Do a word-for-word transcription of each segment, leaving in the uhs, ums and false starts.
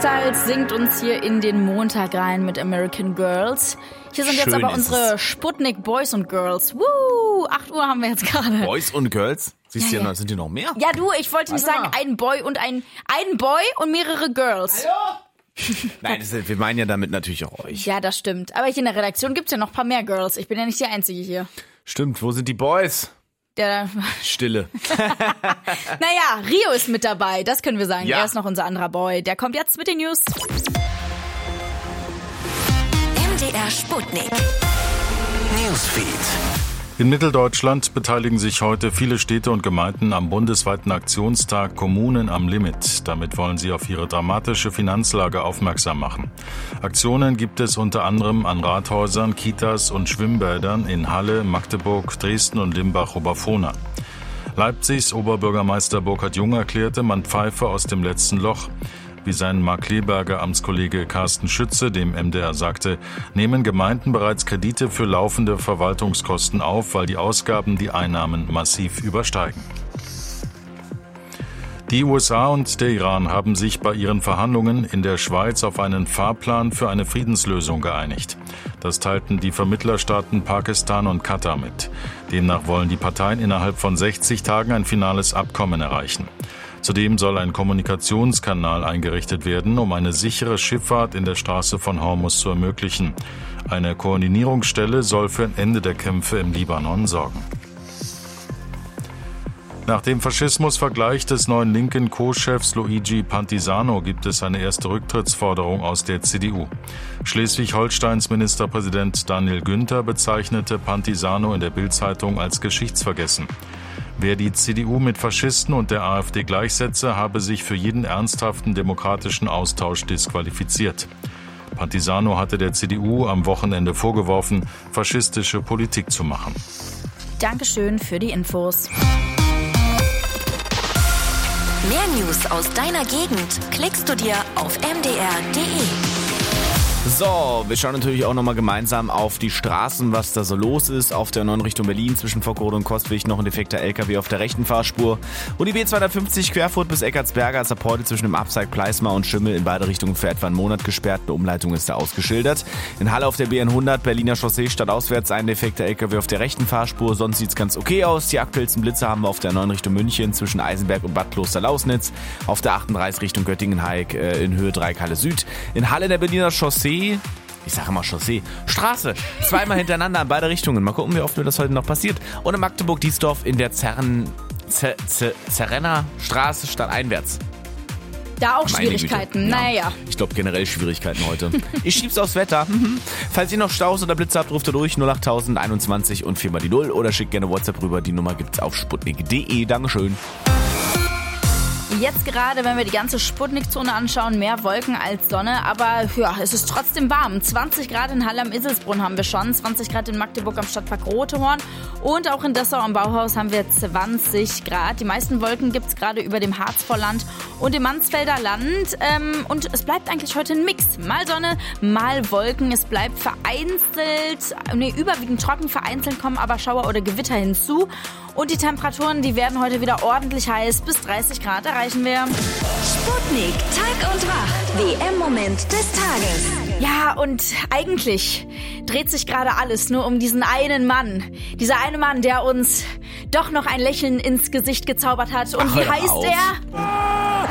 Styles singt uns hier in den Montag rein mit American Girls. Hier sind Schön jetzt aber ist unsere es. Sputnik Boys und Girls. Woo! acht Uhr haben wir jetzt gerade. Boys und Girls? Siehst du, Ja, ja, ja. sind die noch mehr? Ja, du, ich wollte nicht Warte sagen, mal. ein Boy und ein, ein Boy und mehrere Girls. Nein, das ist, wir meinen ja damit natürlich auch euch. Ja, das stimmt. Aber hier in der Redaktion gibt's ja noch ein paar mehr Girls. Ich bin ja nicht die Einzige hier. Stimmt, wo sind die Boys? Der, Stille. naja, Rio ist mit dabei, das können wir sagen. Ja. Er ist noch unser anderer Boy. Der kommt jetzt mit den News. M D R Sputnik. Newsfeed. In Mitteldeutschland beteiligen sich heute viele Städte und Gemeinden am bundesweiten Aktionstag Kommunen am Limit. Damit wollen sie auf ihre dramatische Finanzlage aufmerksam machen. Aktionen gibt es unter anderem an Rathäusern, Kitas und Schwimmbädern in Halle, Magdeburg, Dresden und Limbach-Oberfrohna. Leipzigs Oberbürgermeister Burkhard Jung erklärte, man pfeife aus dem letzten Loch. Wie sein Markkleeberger Amtskollege Carsten Schütze dem M D R sagte, nehmen Gemeinden bereits Kredite für laufende Verwaltungskosten auf, weil die Ausgaben die Einnahmen massiv übersteigen. Die U S A und der Iran haben sich bei ihren Verhandlungen in der Schweiz auf einen Fahrplan für eine Friedenslösung geeinigt. Das teilten die Vermittlerstaaten Pakistan und Katar mit. Demnach wollen die Parteien innerhalb von sechzig Tagen ein finales Abkommen erreichen. Zudem soll ein Kommunikationskanal eingerichtet werden, um eine sichere Schifffahrt in der Straße von Hormuz zu ermöglichen. Eine Koordinierungsstelle soll für ein Ende der Kämpfe im Libanon sorgen. Nach dem Faschismusvergleich des neuen linken Co-Chefs Luigi Pantisano gibt es eine erste Rücktrittsforderung aus der C D U. Schleswig-Holsteins Ministerpräsident Daniel Günther bezeichnete Pantisano in der Bild-Zeitung als geschichtsvergessen. Wer die C D U mit Faschisten und der AfD gleichsetze, habe sich für jeden ernsthaften demokratischen Austausch disqualifiziert. Pantisano hatte der C D U am Wochenende vorgeworfen, faschistische Politik zu machen. Dankeschön für die Infos. Mehr News aus deiner Gegend klickst du dir auf m d r punkt d e. So, wir schauen natürlich auch nochmal gemeinsam auf die Straßen, was da so los ist. Auf der neuen Richtung Berlin zwischen Vockerode und Kostwig noch ein defekter L K W auf der rechten Fahrspur. Und die B zweihundertfünfzig Querfurt bis Eckartsberger ist ab heute zwischen dem Abzweig Pleismar und Schimmel in beide Richtungen für etwa einen Monat gesperrt. Eine Umleitung ist da ausgeschildert. In Halle auf der B hundert Berliner Chaussee stadtauswärts ein defekter L K W auf der rechten Fahrspur. Sonst sieht's ganz okay aus. Die aktuellsten Blitze haben wir auf der neuen Richtung München zwischen Eisenberg und Bad Kloster-Lausnitz. Auf der achtunddreißig Richtung Göttingen-Haig äh, in Höhe drei Halle Süd. In Halle der Berliner Chaussee Ich sage immer Chaussee. Straße. Zweimal hintereinander in beide Richtungen. Mal gucken, wie oft mir das heute noch passiert. Und in Magdeburg-Diesdorf in der Zerren, Z, Z, Zerrenner Straße stadteinwärts. Da auch Meine Schwierigkeiten. Güte. Naja. Ja. Ich glaube generell Schwierigkeiten heute. Ich schieb's aufs Wetter. Falls ihr noch Staus oder Blitze habt, ruft ihr durch null acht tausend einundzwanzig und viermal die Null oder schickt gerne WhatsApp rüber. Die Nummer gibt's auf sputnik punkt d e. Dankeschön. Jetzt gerade, wenn wir die ganze Sputnik-Zone anschauen, mehr Wolken als Sonne, aber ja, es ist trotzdem warm. zwanzig Grad in Halle am Iselsbrunn haben wir schon, zwanzig Grad in Magdeburg am Stadtpark Rotehorn und auch in Dessau am Bauhaus haben wir zwanzig Grad. Die meisten Wolken gibt's gerade über dem Harzvorland und im Mansfelder Land ähm, und es bleibt eigentlich heute ein Mix. Mal Sonne, mal Wolken. Es bleibt vereinzelt, nee, überwiegend trocken, vereinzelt kommen aber Schauer oder Gewitter hinzu. Und die Temperaturen, die werden heute wieder ordentlich heiß. Bis dreißig Grad erreichen wir. Sputnik, Tag und Wach. W M-Moment des Tages. Ja, und eigentlich dreht sich gerade alles nur um diesen einen Mann. Dieser eine Mann, der uns doch noch ein Lächeln ins Gesicht gezaubert hat. Und Ach, wie hör heißt auf. er?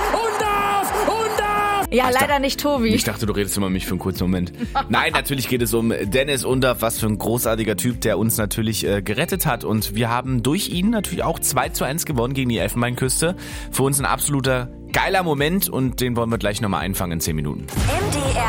Ja, leider nicht Tobi. Ich dachte, du redest immer mich für einen kurzen Moment. Nein, natürlich geht es um Dennis Undaff, was für ein großartiger Typ, der uns natürlich äh, gerettet hat. Und wir haben durch ihn natürlich auch zwei zu eins gewonnen gegen die Elfenbeinküste. Für uns ein absoluter geiler Moment und den wollen wir gleich nochmal einfangen in zehn Minuten.